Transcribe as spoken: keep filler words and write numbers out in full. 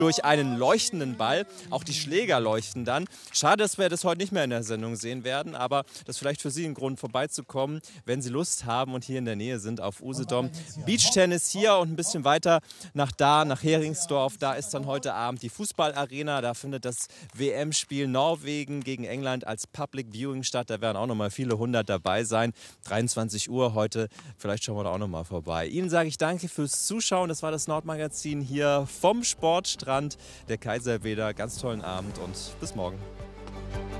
durch einen leuchtenden Ball. Auch die Schläger leuchten dann. Schade, dass wir das heute nicht mehr in der Sendung sehen werden, aber das ist vielleicht für Sie ein Grund, vorbeizukommen, wenn Sie Lust haben und hier in der Nähe sind auf Usedom. Beachtennis hier und ein bisschen weiter nach da, nach Heringsdorf. Da ist dann heute Abend die Fußballarena. Da findet das W M-Spiel Norwegen gegen England als Public Viewing statt. Da werden auch noch mal viele hundert dabei sein. dreiundzwanzig Uhr heute. Vielleicht schauen wir da auch noch mal vorbei. Ihnen sage ich danke fürs Zuschauen. Das war das Nordmagazin hier vom Sportstrand der Kaiserweser. Ganz tollen Abend und bis morgen.